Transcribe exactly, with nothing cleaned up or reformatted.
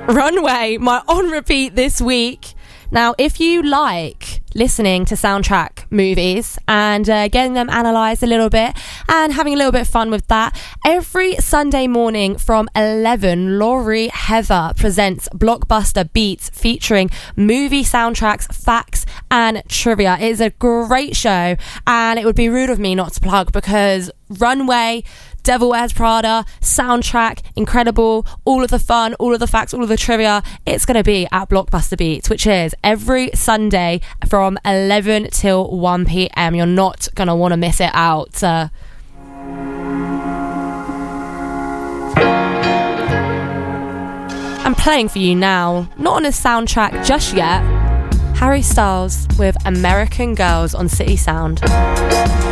Runway, my on repeat this week. Now, if you like listening to soundtrack movies and uh, getting them analysed a little bit and having a little bit of fun with that, every Sunday morning from eleven, Laurie Heather presents Blockbuster Beats featuring movie soundtracks, facts and trivia. It is a great show, and it would be rude of me not to plug, because Runway, Devil Wears Prada, soundtrack, incredible, all of the fun, all of the facts, all of the trivia, it's going to be at Blockbuster Beats, which is every Sunday from eleven till one p.m. You're not going to want to miss it out. Uh, I'm playing for you now, not on a soundtrack just yet, Harry Styles with American Girls on City Sound.